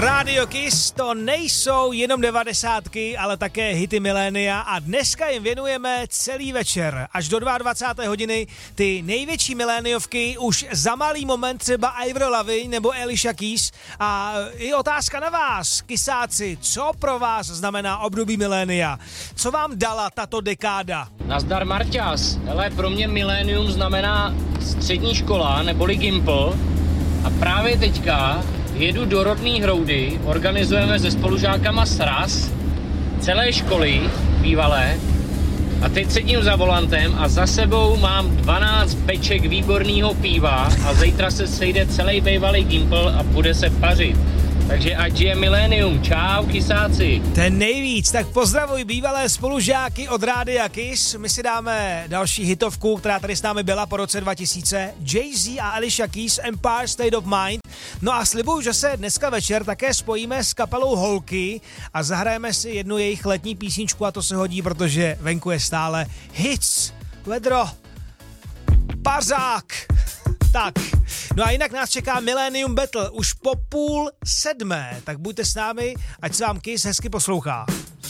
Radio Kiss to nejsou jenom 90, ale také hity milénia a dneska jim věnujeme celý večer. Až do 22. hodiny ty největší miléniovky už za malý moment třeba Avril Lavigne nebo Alicia Keys. A i otázka na vás, kysáci, co pro vás znamená období milénia? Co vám dala tato dekáda? Nazdar Marťas, hele, pro mě milénium znamená střední škola neboli Gimpl a právě teďka jedu do rodný Hroudy, organizujeme se spolužákama sraz celé školy bývalé a teď sedím za volantem a za sebou mám 12 peček výborného piva a zítra se sejde celý bývalý Gimpl a bude se pařit. Takže ať je milénium. Čau, kysáci. Ten nejvíc, tak pozdravuj bývalé spolužáky od Rádia Kiss. My si dáme další hitovku, která tady s námi byla po roce 2000. Jay-Z a Alicia Keys, Empire State of Mind. No a slibuju, že se dneska večer také spojíme s kapelou Holky a zahrajeme si jednu jejich letní písničku a to se hodí, protože venku je stále hits, vedro, pařák. Tak, no a jinak nás čeká Millennium Battle už po 6:30, tak buďte s námi, ať se vám Kiss hezky poslouchá.